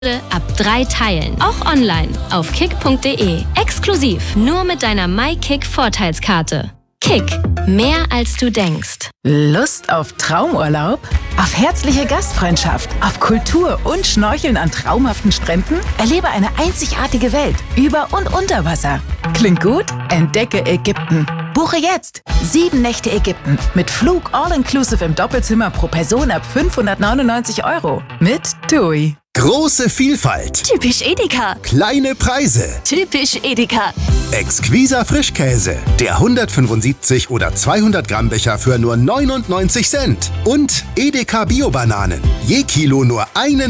ab 3 Teilen. Auch online auf kick.de. Exklusiv nur mit deiner MyKick-Vorteilskarte. Kick. Mehr als du denkst. Lust auf Traumurlaub? Auf herzliche Gastfreundschaft? Auf Kultur und Schnorcheln an traumhaften Stränden? Erlebe eine einzigartige Welt über und unter Wasser. Klingt gut? Entdecke Ägypten. Buche jetzt 7 Nächte Ägypten mit Flug all-inclusive im Doppelzimmer pro Person ab 599 € mit TUI. Große Vielfalt. Typisch Edeka. Kleine Preise. Typisch Edeka. Exquiser Frischkäse. Der 175 oder 200 Gramm Becher für nur 99 Cent. Und Edeka Bio-Bananen. Je Kilo nur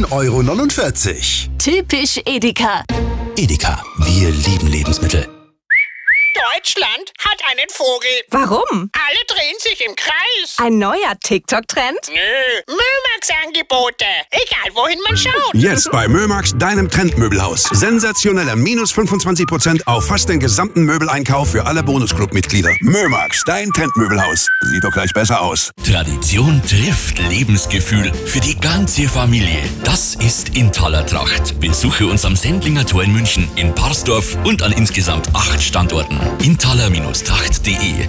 1,49 €. Typisch Edeka. Edeka, wir lieben Lebensmittel. Deutschland hat einen Vogel. Warum? Alle drehen sich im Kreis. Ein neuer TikTok-Trend? Nö, Mömax-Angebote. Egal, wohin man schaut. Jetzt bei Mömax, deinem Trendmöbelhaus. Sensationelle minus 25% auf fast den gesamten Möbeleinkauf für alle Bonusclub-Mitglieder. Mömax, dein Trendmöbelhaus. Sieht doch gleich besser aus. Tradition trifft Lebensgefühl für die ganze Familie. Das ist Intaler Tracht. Besuche uns am Sendlinger Tor in München, in Parsdorf und an insgesamt 8 Standorten. Intaler-Tracht.de.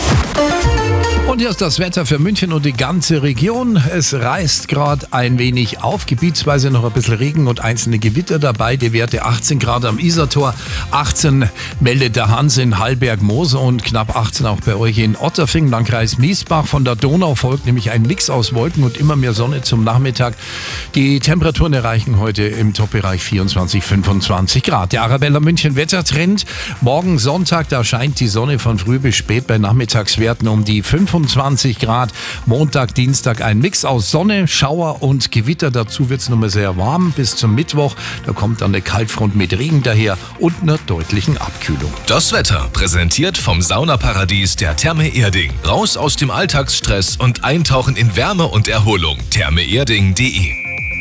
Und hier ist das Wetter für München und die ganze Region. Es reißt gerade ein wenig auf, gebietsweise noch ein bisschen Regen und einzelne Gewitter dabei. Die Werte 18 Grad am Isartor, 18 meldet der Hans in Hallberg-Moser und knapp 18 auch bei euch in Otterfing, Landkreis Miesbach. Von der Donau folgt nämlich ein Mix aus Wolken und immer mehr Sonne zum Nachmittag. Die Temperaturen erreichen heute im Top-Bereich 24, 25 Grad. Der Arabella München Wettertrend. Morgen Sonntag, da scheint die Sonne von früh bis spät bei Nachmittagswerten um die 25 Grad. Montag, Dienstag ein Mix aus Sonne, Schauer und Gewitter. Dazu wird es nochmal sehr warm bis zum Mittwoch. Da kommt dann eine Kaltfront mit Regen daher und einer deutlichen Abkühlung. Das Wetter präsentiert vom Saunaparadies der Therme Erding. Raus aus dem Alltagsstress und eintauchen in Wärme und Erholung. thermeerding.de.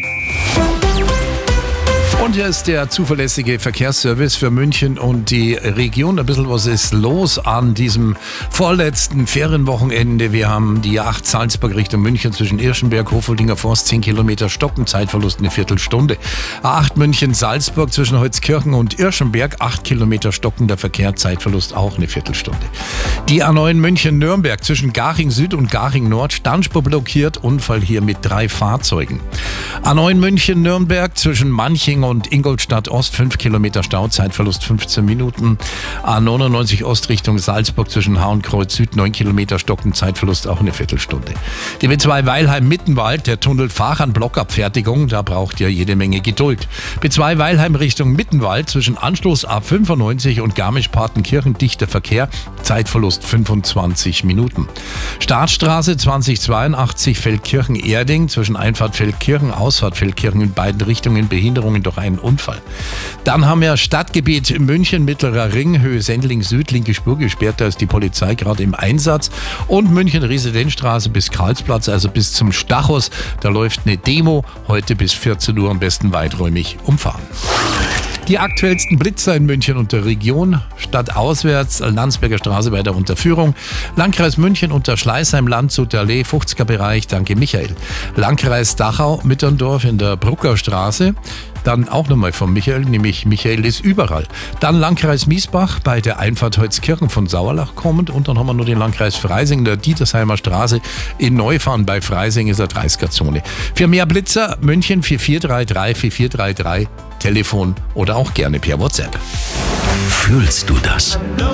Und hier ist der zuverlässige Verkehrsservice für München und die Region. Ein bisschen was ist los an diesem vorletzten Ferienwochenende. Wir haben die A8 Salzburg Richtung München zwischen Irschenberg, Hofoldinger Forst, 10 Kilometer Stocken, Zeitverlust eine Viertelstunde. A8 München Salzburg zwischen Holzkirchen und Irschenberg, 8 Kilometer Stocken, der Verkehr, Zeitverlust auch eine Viertelstunde. Die A9 München Nürnberg zwischen Garching Süd und Garching Nord, Standspur blockiert, Unfall hier mit 3 Fahrzeugen. A9 München Nürnberg zwischen Manching und Ingolstadt Ost, 5 Kilometer Stau, Zeitverlust 15 Minuten. A99 Ost Richtung Salzburg zwischen Hauenkreuz Süd, 9 Kilometer Stocken, Zeitverlust auch eine Viertelstunde. Die B2 Weilheim Mittenwald, der Tunnel Fahrern Blockabfertigung, da braucht ihr jede Menge Geduld. B2 Weilheim Richtung Mittenwald zwischen Anschluss A95 und Garmisch-Partenkirchen dichter Verkehr, Zeitverlust 25 Minuten. Startstraße 2082 Feldkirchen-Erding zwischen Einfahrt Feldkirchen, Ausfahrt Feldkirchen in beiden Richtungen, Behinderungen durch einen Unfall. Dann haben wir Stadtgebiet München, Mittlerer Ring, Höhe Sendling Süd, linke Spur gesperrt, da ist die Polizei gerade im Einsatz. Und München Residenzstraße bis Karlsplatz, also bis zum Stachus, da läuft eine Demo, heute bis 14 Uhr am besten weiträumig umfahren. Die aktuellsten Blitzer in München und der Region. Stadtauswärts, Landsberger Straße bei der Unterführung. Landkreis München unter Schleißheim, Landshuter Allee, 50er Bereich, danke Michael. Landkreis Dachau, Mitterndorf in der Brucker Straße. Dann auch nochmal von Michael, nämlich Michael ist überall. Dann Landkreis Miesbach bei der Einfahrt Holzkirchen von Sauerlach kommend. Und dann haben wir noch den Landkreis Freising, der Dietersheimer Straße in Neufahren bei Freising ist eine 30er-Zone. Für mehr Blitzer München 4433 4433, Telefon oder auch gerne per WhatsApp. Fühlst du das?